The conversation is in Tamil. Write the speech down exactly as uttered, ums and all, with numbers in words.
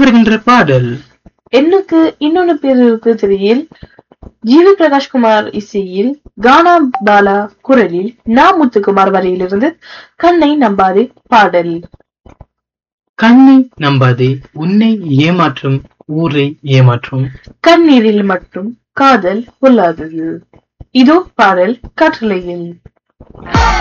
வருகின்ற பாடல் எண்ணுக்கு இன்னொன்னு பேர் இருக்கு திரையில் ஜிவி பிரகாஷ்குமார் இசையில் கானா பாலா குரலில் நா முத்துக்குமார் வரையிலிருந்து கண்ணை நம்பாதே பாடல். கண்ணை நம்பாதே உன்னை ஏமாற்றும் ஊரை ஏமாற்றும் கண்ணீரில் மட்டும் காதல் கொள்ளாதது. இதோ பாடல் கட்டளையில்.